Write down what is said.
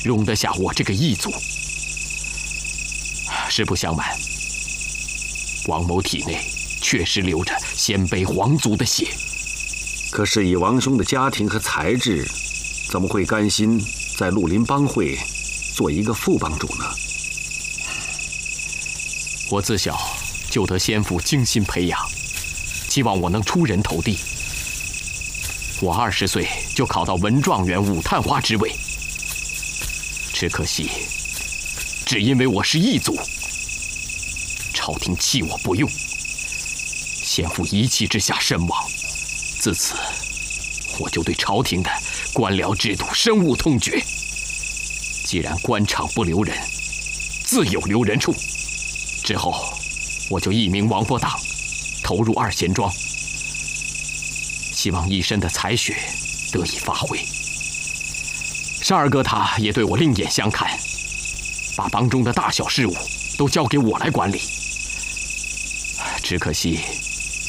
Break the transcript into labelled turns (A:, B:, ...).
A: 容得下我这个异族。实不相瞒，王某体内确实流着鲜卑皇族的血。
B: 可是以王兄的家庭和才智，怎么会甘心在绿林帮会做一个副帮主呢？
A: 我自小就得先父精心培养，希望我能出人头地。我20岁就考到文状元武探花之位，只可惜，只因为我是异族，朝廷弃我不用，先父一气之下身亡。自此，我就对朝廷的官僚制度深恶痛绝。既然官场不留人，自有留人处。之后，我就一名王八党，投入2贤庄，希望一身的才学得以发挥。单二哥他也对我另眼相看，把帮中的大小事务都交给我来管理。只可惜